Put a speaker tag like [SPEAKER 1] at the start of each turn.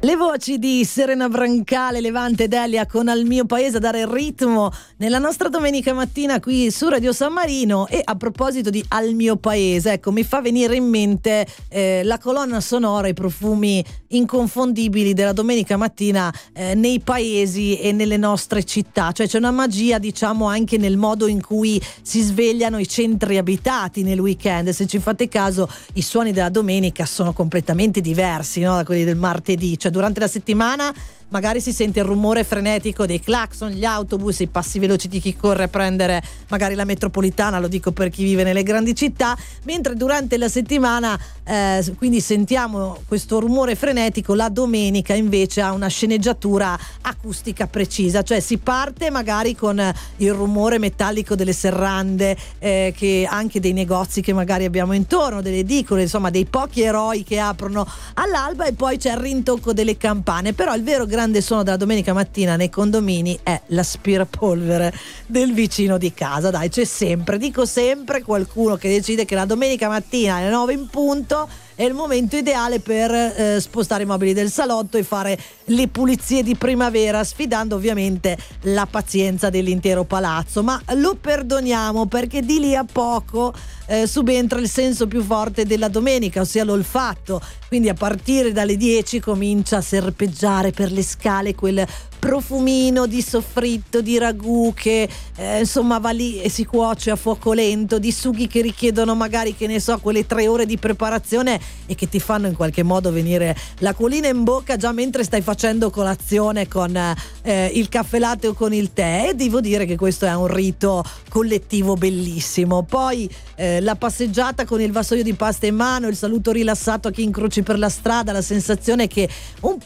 [SPEAKER 1] Le voci di Serena Brancale, Levante ed Elia con Al mio paese a dare il ritmo nella nostra domenica mattina qui su Radio San Marino. E a proposito di Al mio paese, ecco, mi fa venire in mente la colonna sonora, i profumi inconfondibili della domenica mattina nei paesi e nelle nostre città. Cioè c'è una magia, diciamo, anche nel modo in cui si svegliano i centri abitati nel weekend. Se ci fate caso, i suoni della domenica sono completamente diversi, no, da quelli del martedì. Cioè durante la settimana magari si sente il rumore frenetico dei clacson, gli autobus, i passi veloci di chi corre a prendere magari la metropolitana, lo dico per chi vive nelle grandi città, mentre durante la settimana quindi sentiamo questo rumore frenetico. La domenica invece ha una sceneggiatura acustica precisa, cioè si parte magari con il rumore metallico delle serrande, che anche dei negozi che magari abbiamo intorno, delle edicole, insomma dei pochi eroi che aprono all'alba, e poi c'è il rintocco delle campane. Però il vero grande suono della domenica mattina nei condomini è l'aspirapolvere del vicino di casa. Dai, c'è sempre, dico sempre, qualcuno che decide che la domenica mattina alle 9 in punto è il momento ideale per spostare i mobili del salotto e fare le pulizie di primavera, sfidando ovviamente la pazienza dell'intero palazzo. Ma lo perdoniamo, perché di lì a poco subentra il senso più forte della domenica, ossia l'olfatto. Quindi a partire dalle 10 comincia a serpeggiare per le scale quel profumino di soffritto, di ragù che insomma va lì e si cuoce a fuoco lento, di sughi che richiedono magari, che ne so, quelle 3 ore di preparazione e che ti fanno in qualche modo venire l'acquolina in bocca già mentre stai facendo colazione con il caffè latte o con il tè. E devo dire che questo è un rito collettivo bellissimo. Poi la passeggiata con il vassoio di pasta in mano, il saluto rilassato a chi incroci per la strada, la sensazione che un